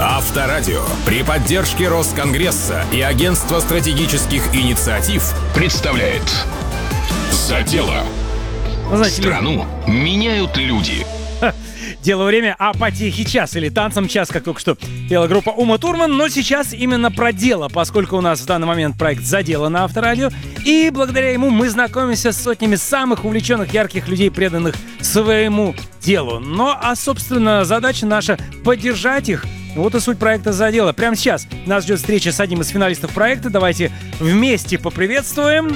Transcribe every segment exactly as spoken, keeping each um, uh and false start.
Авторадио при поддержке Росконгресса и Агентства стратегических инициатив представляет «За дело». Знаете, Страну меняют люди. Дело время, а потехи час или танцам час, как только что пела группа Ума Турман. Но сейчас именно про дело, поскольку у нас в данный момент проект «За дело» на Авторадио. И благодаря ему мы знакомимся с сотнями самых увлеченных, ярких людей, преданных своему делу. Ну, а, собственно, задача наша — поддержать их. Вот и суть проекта «За дело». Прямо сейчас нас ждет встреча с одним из финалистов проекта. Давайте вместе поприветствуем...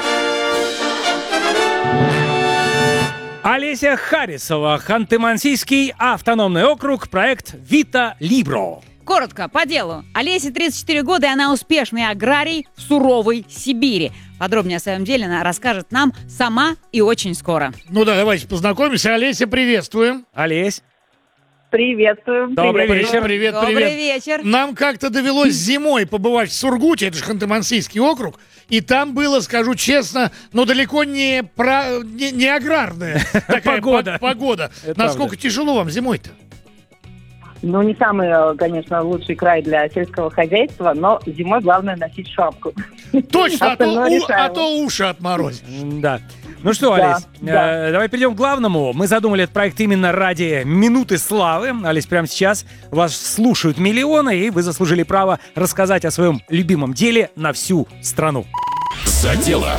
Олеся Харисова, Ханты-Мансийский автономный округ, проект «Вита Либро». Коротко, по делу. Олесе тридцать четыре года, и она успешный аграрий в суровой Сибири. Подробнее о своем деле она расскажет нам сама и очень скоро. Ну да, давайте познакомимся. Олеся, приветствуем. Олесь. Приветствую. Добрый Привет. вечер. Привет, Добрый привет. вечер. Нам как-то довелось зимой побывать в Сургуте, это же Ханты-Мансийский округ, и там было, скажу честно, ну далеко не, про, не, не аграрная такая Погода. по- погода. Это Насколько правда. тяжело вам зимой-то? Ну, не самый, конечно, лучший край для сельского хозяйства, но зимой главное носить шапку. Точно, а то, Остальное у- решаемо. а то уши отморозишь. Да. Ну что, Да, Олесь, да. э, давай перейдем к главному. Мы задумали этот проект именно ради минуты славы. Олесь, прямо сейчас вас слушают миллионы, и вы заслужили право рассказать о своем любимом деле на всю страну. «За дело».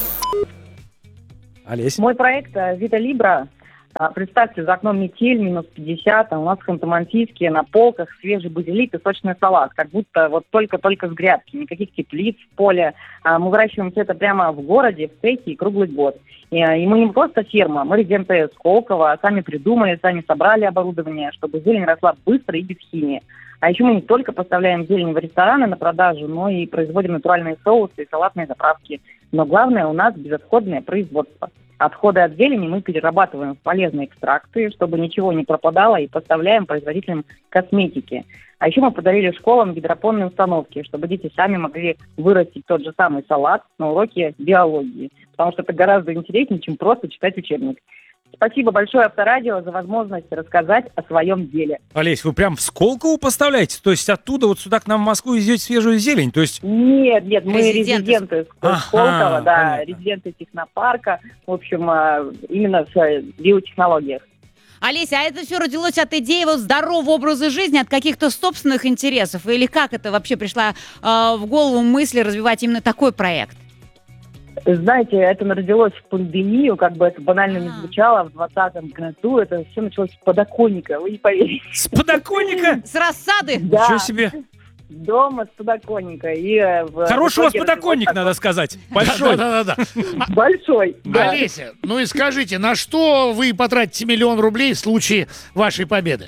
Олесь. Мой проект э, «Вита Либро». А, Представьте, за окном метель, минус пятьдесят, а у нас в Ханты-Мансийске на полках свежий базилик и сочный салат. Как будто вот только-только с грядки, никаких теплиц в поле. А, Мы выращиваем все это прямо в городе, в цехе и круглый год. И, а, и мы не просто ферма, мы резиденты Сколково, сами придумали, сами собрали оборудование, чтобы зелень росла быстро и без химии. А еще мы не только поставляем зелень в рестораны на продажу, но и производим натуральные соусы и салатные заправки. Но главное, у нас безотходное производство. Отходы от зелени мы перерабатываем в полезные экстракты, чтобы ничего не пропадало, и поставляем производителям косметики. А еще мы подарили школам гидропонные установки, чтобы дети сами могли вырастить тот же самый салат на уроке биологии. Потому что это гораздо интереснее, чем просто читать учебник. Спасибо большое Авторадио за возможность рассказать о своем деле. Олесь, вы прям в Сколково поставляете? То есть оттуда вот сюда к нам в Москву везете свежую зелень? То есть... Нет, нет, мы Резиденты. резиденты Ага, Сколково, да, понятно. резиденты технопарка, в общем, а, именно в э, биотехнологиях. Олеся, а это все родилось от идеи вот здорового образа жизни, от каких-то собственных интересов? Или как это вообще пришла э, в голову мысль развивать именно такой проект? Знаете, это родилось в пандемию, как бы это банально не А. звучало, в двадцатом году это все началось с подоконника, вы не поверите. С подоконника? С рассады? Да, Ничего себе. дома с подоконника. И, э, в- Хороший у вас в итоге подоконник, родилось надо сказать. Большой. Да-да-да. такой большой. Да. Олеся, ну и скажите, на что вы потратите миллион рублей в случае вашей победы?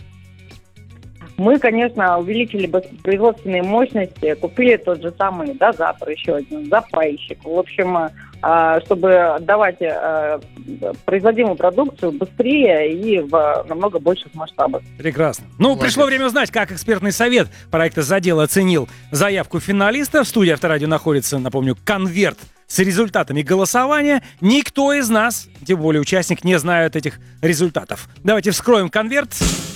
Мы, конечно, увеличили бы производственные мощности, купили тот же самый дозатор, еще один запайщик. В общем, а, чтобы отдавать а, производимую продукцию быстрее и в намного больших масштабах. Прекрасно. Ну, Молодец. пришло время узнать, как экспертный совет проекта «За дело» оценил заявку финалиста. В студии Авторадио находится, напомню, конверт с результатами голосования. Никто из нас, тем более участник, не знает этих результатов. Давайте вскроем конверт.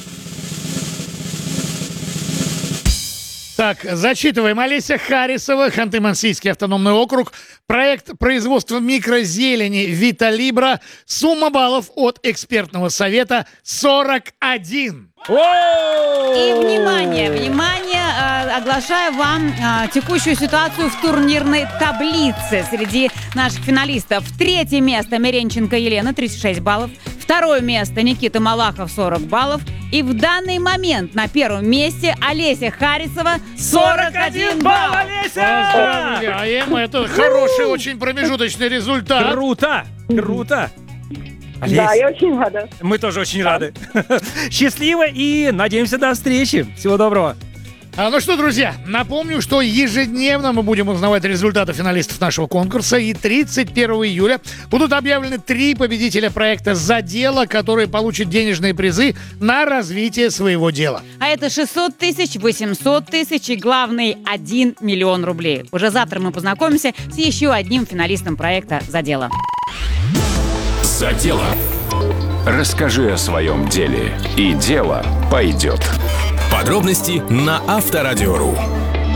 Так, зачитываем. Олеся Харисова, Ханты-Мансийский автономный округ. Проект производства микрозелени «Вита Либро». Сумма баллов от экспертного совета сорок один. И внимание, внимание, э, оглашаю вам э, текущую ситуацию в турнирной таблице среди наших финалистов. Третье место Меренченко Елена, тридцать шесть баллов. Второе место Никита Малахов, сорок баллов. И в данный момент на первом месте Олеся Харисова, сорок один балл. Олеся! Поздравляем. Это хороший очень промежуточный результат. Круто! Круто! Олесь, Да, я очень рада. мы тоже очень рады. Счастливо и надеемся до встречи. Всего доброго. А, ну что, друзья, напомню, что ежедневно мы будем узнавать результаты финалистов нашего конкурса. И тридцать первого июля будут объявлены три победителя проекта «За дело», которые получат денежные призы на развитие своего дела. А это шестьсот тысяч, восемьсот тысяч и, главный, один миллион рублей. Уже завтра мы познакомимся с еще одним финалистом проекта «За дело». «За дело». Расскажи о своем деле, и дело пойдет. Подробности на Авторадио.ру.